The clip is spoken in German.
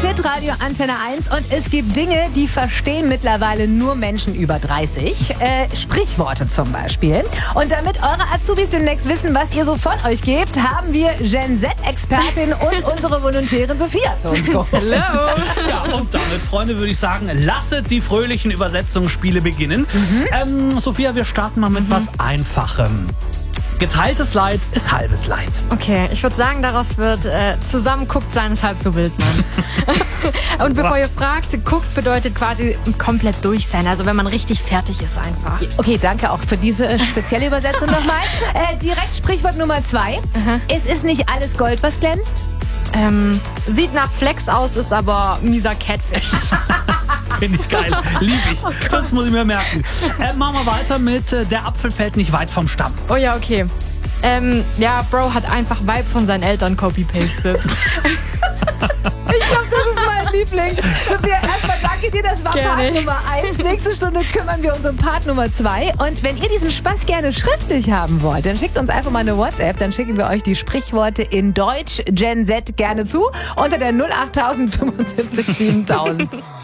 Hitradio Antenne 1 und es gibt Dinge, die verstehen mittlerweile nur Menschen über 30. Sprichworte zum Beispiel. Und damit eure Azubis demnächst wissen, was ihr so von euch gebt, haben wir Gen Z-Expertin und unsere Volontärin Sophia zu uns geholt. Hallo. Ja, und damit, Freunde, würde ich sagen, lasset die fröhlichen Übersetzungsspiele beginnen. Sophia, wir starten mal mit was Einfachem. Geteiltes Leid ist halbes Leid. Okay, ich würde sagen, daraus wird zusammen guckt sein ist halb so wild, Mann. Und bevor ihr fragt, guckt bedeutet quasi komplett durch sein. Also wenn man richtig fertig ist einfach. Okay, danke auch für diese spezielle Übersetzung nochmal. Direkt Sprichwort Nummer 2. Es ist nicht alles Gold, was glänzt. Sieht nach Flex aus, ist aber mieser Catfish. Finde ich geil. Lieb ich. Das muss ich mir merken. Machen wir weiter mit der Apfel fällt nicht weit vom Stamm. Oh ja, okay. Ja, Bro hat einfach Vibe von seinen Eltern copy-pasted. Ich glaube, das ist mein Liebling. Sophia, erstmal danke dir, das war Gerne. Part Nummer 1. Nächste Stunde kümmern wir uns um Part Nummer 2. Und wenn ihr diesen Spaß gerne schriftlich haben wollt, dann schickt uns einfach mal eine WhatsApp. Dann schicken wir euch die Sprichworte in Deutsch Gen Z gerne zu unter der 08000 75 7000.